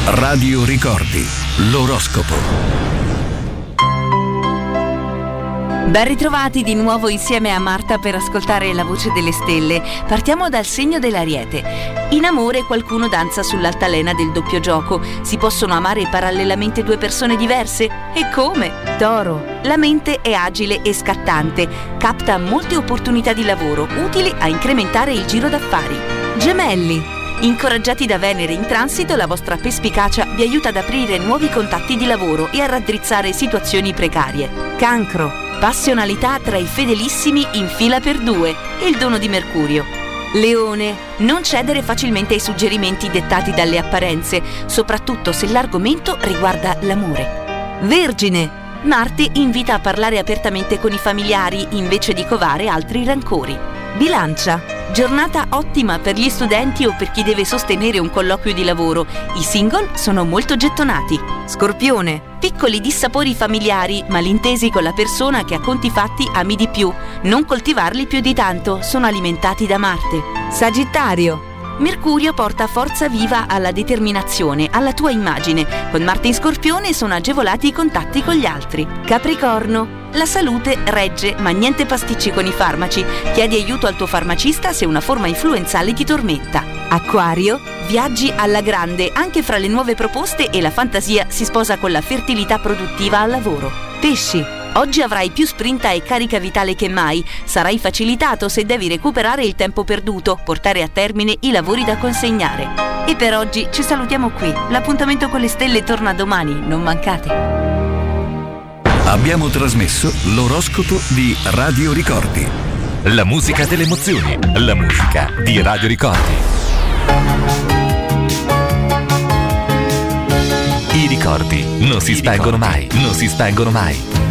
Radio Ricordi, l'oroscopo. Ben ritrovati di nuovo insieme a Marta per ascoltare la voce delle stelle. Partiamo dal segno dell'Ariete. In amore qualcuno danza sull'altalena del doppio gioco. Si possono amare parallelamente due persone diverse? E come? Toro. La mente è agile e scattante. Capta molte opportunità di lavoro utili a incrementare il giro d'affari. Gemelli. Incoraggiati da Venere in transito, la vostra perspicacia vi aiuta ad aprire nuovi contatti di lavoro e a raddrizzare situazioni precarie. Cancro. Passionalità tra i fedelissimi in fila per due e il dono di Mercurio. Leone. Non cedere facilmente ai suggerimenti dettati dalle apparenze, soprattutto se l'argomento riguarda l'amore. Vergine. Marte invita a parlare apertamente con i familiari invece di covare altri rancori. Bilancia. Giornata ottima per gli studenti o per chi deve sostenere un colloquio di lavoro. I single sono molto gettonati. Scorpione. Piccoli dissapori familiari, malintesi con la persona che a conti fatti ami di più. Non coltivarli più di tanto, sono alimentati da Marte. Sagittario. Mercurio porta forza viva alla determinazione, alla tua immagine. Con Marte in Scorpione sono agevolati i contatti con gli altri. Capricorno. La salute regge, ma niente pasticci con i farmaci. Chiedi aiuto al tuo farmacista se una forma influenzale ti tormenta. Acquario. Viaggi alla grande, anche fra le nuove proposte e la fantasia si sposa con la fertilità produttiva al lavoro. Pesci. Oggi avrai più sprinta e carica vitale che mai. Sarai facilitato se devi recuperare il tempo perduto, portare a termine i lavori da consegnare. E per oggi ci salutiamo qui. L'appuntamento con le stelle torna domani, non mancate. Abbiamo trasmesso l'oroscopo di Radio Ricordi. La musica delle emozioni, la musica di Radio Ricordi. I ricordi non si spengono mai, non si spengono mai.